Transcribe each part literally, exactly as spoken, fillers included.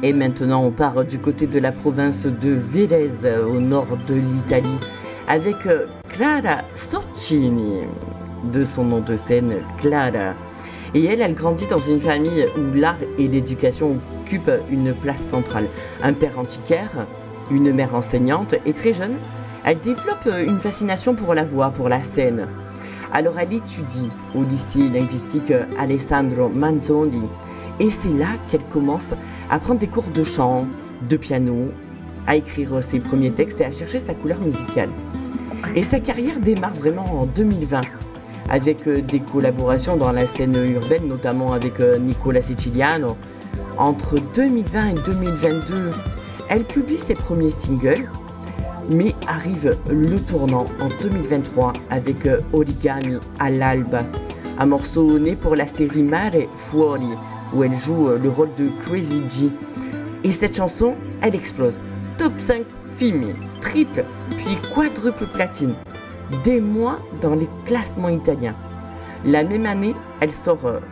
Et maintenant, on part du côté de la province de Vélez, au nord de l'Italie, avec Clara Sorcini, de son nom de scène Clara. Et elle, elle grandit dans une famille où l'art et l'éducation occupent une place centrale. Un père antiquaire, une mère enseignante, et très jeune, elle développe une fascination pour la voix, pour la scène. Alors elle étudie au lycée linguistique Alessandro Manzoni, et c'est là qu'elle commence à prendre des cours de chant, de piano, à écrire ses premiers textes et à chercher sa couleur musicale. Et sa carrière démarre vraiment en deux mille vingt, avec des collaborations dans la scène urbaine, notamment avec Nicola Siciliano. Entre deux mille vingt et deux mille vingt-deux, elle publie ses premiers singles, mais arrive le tournant en deux mille vingt-trois avec Origami all'alba, un morceau né pour la série Mare Fuori, où elle joue le rôle de Crazy G. Et cette chanson, elle explose. Top cinq films, triple, puis quadruple platine. Des mois dans les classements italiens. La même année, elle sort euh,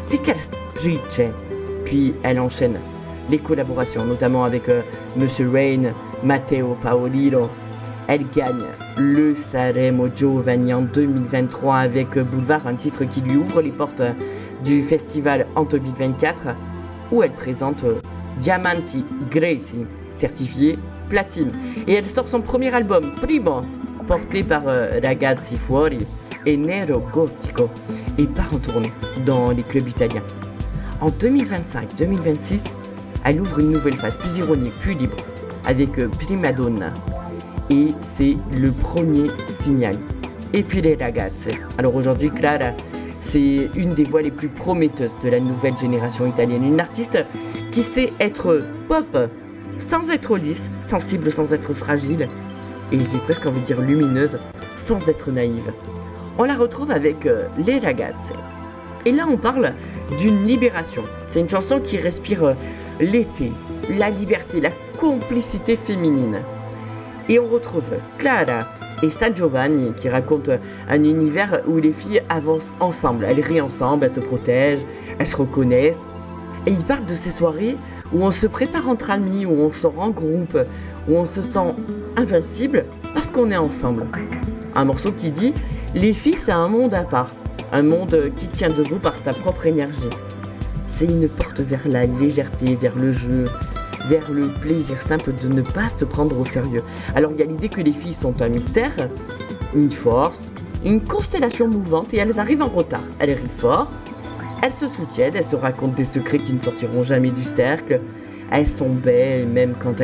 Cicatrice, puis elle enchaîne les collaborations, notamment avec euh, Monsieur Rain, Matteo Paolino. Elle gagne le Sanremo Giovanni en deux mille vingt-trois avec euh, Boulevard, un titre qui lui ouvre les portes euh, du festival en deux mille vingt-quatre, où elle présente euh, Diamanti Greci, certifié platine. Et elle sort son premier album, Primo, porté par euh, Ragazzi Fuori et Nero Gotico, et part en tournée dans les clubs italiens. En deux mille vingt-cinq deux mille vingt-six, elle ouvre une nouvelle phase, plus ironique, plus libre, avec euh, Prima Donna. Et c'est le premier signal. Et puis les ragazze. Alors aujourd'hui, Clara, c'est une des voix les plus prometteuses de la nouvelle génération italienne. Une artiste qui sait être pop, sans être lisse, sensible sans être fragile, et j'ai presque envie de dire lumineuse, sans être naïve. On la retrouve avec euh, Les Ragazze. Et là, on parle d'une libération. C'est une chanson qui respire euh, l'été, la liberté, la complicité féminine. Et on retrouve Clara et San Giovanni qui racontent un univers où les filles avancent ensemble. Elles rient ensemble, elles se protègent, elles se reconnaissent. Et ils parlent de ces soirées où on se prépare entre amis, où on sort en groupe, où on se sent invincible parce qu'on est ensemble. Un morceau qui dit « Les filles, c'est un monde à part, un monde qui tient debout par sa propre énergie. » C'est une porte vers la légèreté, vers le jeu, vers le plaisir simple de ne pas se prendre au sérieux. Alors il y a l'idée que les filles sont un mystère, une force, une constellation mouvante, et elles arrivent en retard. Elles rient fort, elles se soutiennent, elles se racontent des secrets qui ne sortiront jamais du cercle, elles sont belles même quand elles